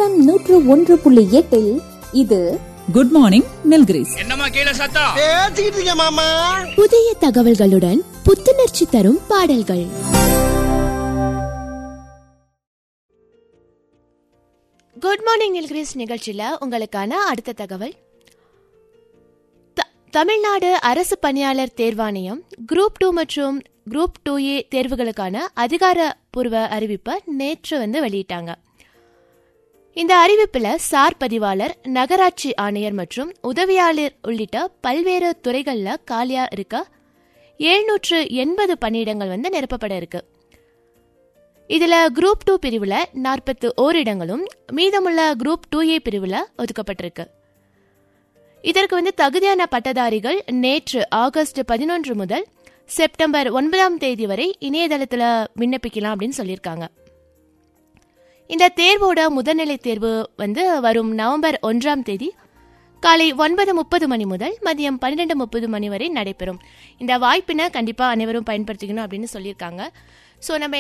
FM 101.8 இது good morning Nilgiris. என்னம்மா கீழே சத்தம் பேசிட்டு இருக்க மாமா. புதிய தகவல்களுடன் புத்துணர்ச்சி தரும் பாடல்கள். குட் மார்னிங் நில்கிரிஸ் நிகழ்ச்சியில உங்களுக்கான அடுத்த தகவல். தமிழ்நாடு அரசு பணியாளர் தேர்வாணையம் குரூப் 2 மற்றும் குரூப் 2A தேர்வுகளுக்கான அதிகாரப்பூர்வ அறிவிப்பை நேற்று வெளியிட்டாங்க. இந்த அறிவிப்புல சார் பதிவாளர், நகராட்சி ஆணையர் மற்றும் உதவியாளர் உள்ளிட்ட பல்வேறு துறைகள்ல காலியா இருக்க 780 பணியிடங்கள் நிரப்பப்பட இருக்கு. இதுல குரூப் 2 பிரிவுல 41 இடங்களும் மீதமுள்ள குரூப் 2A பிரிவுல ஒதுக்கப்பட்டிருக்கு. இதற்கு தகுதியான பட்டதாரிகள் நேற்று ஆகஸ்ட் 11 முதல் செப்டம்பர் 9 வரை இணையதளத்துல விண்ணப்பிக்கலாம் அப்படின்னு சொல்லியிருக்காங்க. இந்த தேர்வோட முதல்நிலை தேர்வு வரும் நவம்பர் 1 காலை 9:30 மணி முதல் மதியம் 12:30 மணி வரை நடைபெறும். இந்த வாய்ப்பினை கண்டிப்பா அனைவரும் பயன்படுத்திக்கணும் அப்படின்னு சொல்லியிருக்காங்க. ஸோ நம்ம